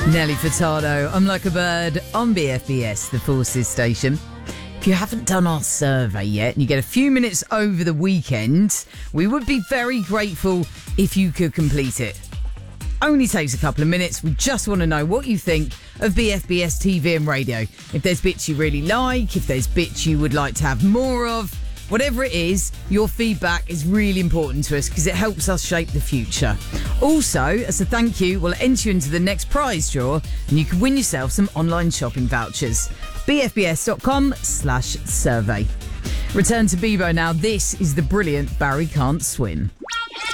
Nelly Furtado, I'm Like a Bird on BFBS, the Forces station. If you haven't done our survey yet and you get a few minutes over the weekend, we would be very grateful if you could complete it. Only takes a couple of minutes. We just want to know what you think of BFBS TV and radio. If there's bits you really like, if there's bits you would like to have more of, whatever it is, your feedback is really important to us because it helps us shape the future. Also, as a thank you, we'll enter you into the next prize draw and you can win yourself some online shopping vouchers. bfbs.com/survey. Return to Bebo now. This is the brilliant Barry Can't Swim.